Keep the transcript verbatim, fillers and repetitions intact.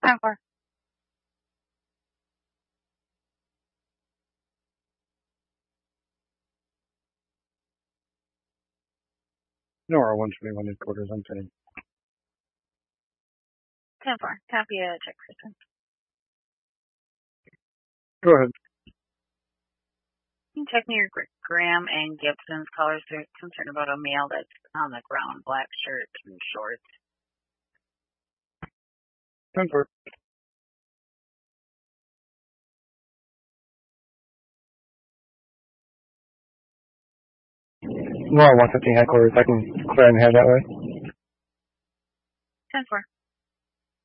Time for. Nora one twenty-one headquarters, I'm saying. Time for. Copy a check system. Go ahead. Checking your Graham and Gibson's callers. They're concerned about a male that's on the ground, black shirt and shorts. Time for. Nora one fifteen headquarters, I can clear and head that way. Ten four.